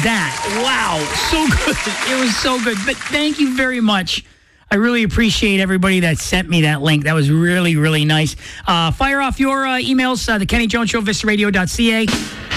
was that? Wow, so good. It was so good. But thank you very much. I really appreciate everybody that sent me that link. That was really, really nice. Fire off your emails, the Kenny Jones Show, vistaradio.ca.